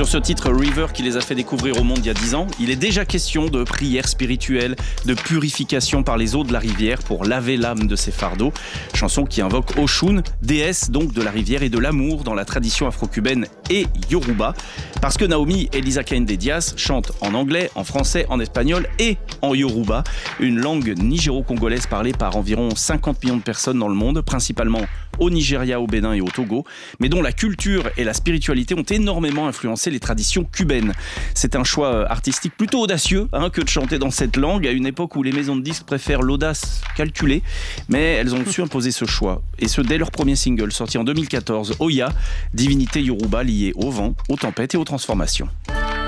Sur ce titre River qui les a fait découvrir au monde il y a 10 ans, il est déjà question de prière spirituelle, de purification par les eaux de la rivière pour laver l'âme de ses fardeaux. Chanson qui invoque Oshun, déesse donc de la rivière et de l'amour dans la tradition afro-cubaine et yoruba. Parce que Naomi Elisa Kende Diaz chante en anglais, en français, en espagnol et en yoruba, une langue nigéro-congolaise parlée par environ 50 millions de personnes dans le monde, principalement au Nigeria, au Bénin et au Togo, mais dont la culture et la spiritualité ont énormément influencé les traditions cubaines. C'est un choix artistique plutôt audacieux que de chanter dans cette langue à une époque où les maisons de disques préfèrent l'audace calculée, mais elles ont su imposer ce choix, et ce dès leur premier single sorti en 2014, Oya, divinité yoruba liée au vent, aux tempêtes et aux transformations.